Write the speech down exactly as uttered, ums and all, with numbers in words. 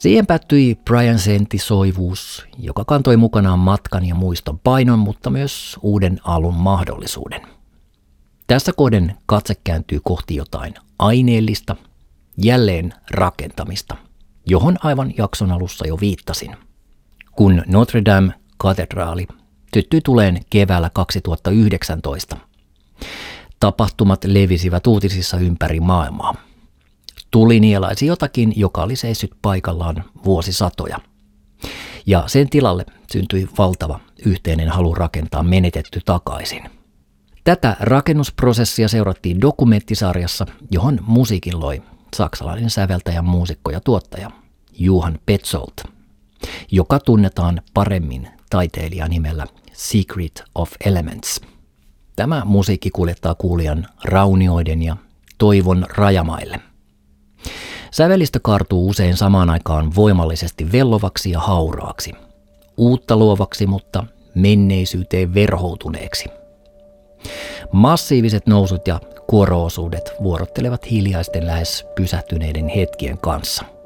Siihen päättyi Brian Sentin soivuus, joka kantoi mukanaan matkan ja muiston painon, mutta myös uuden alun mahdollisuuden. Tässä kohden katse kääntyy kohti jotain aineellista, jälleen rakentamista, johon aivan jakson alussa jo viittasin. Kun Notre Dame-katedraali syttyi tuleen keväällä kaksituhattayhdeksäntoista, tapahtumat levisivät uutisissa ympäri maailmaa. Tuli nielaisi jotakin, joka oli seissyt paikallaan vuosisatoja. Ja sen tilalle syntyi valtava yhteinen halu rakentaa menetetty takaisin. Tätä rakennusprosessia seurattiin dokumenttisarjassa, johon musiikin loi saksalainen säveltäjä, muusikko ja tuottaja Johann Petzold, joka tunnetaan paremmin taiteilijanimellä Secret of Elements. Tämä musiikki kuljettaa kuulijan raunioiden ja toivon rajamaille. Sävelistö kaartuu usein samaan aikaan voimallisesti vellovaksi ja hauraaksi, uutta luovaksi, mutta menneisyyteen verhoutuneeksi. Massiiviset nousut ja kuoro-osuudet vuorottelevat hiljaisten lähes pysähtyneiden hetkien kanssa.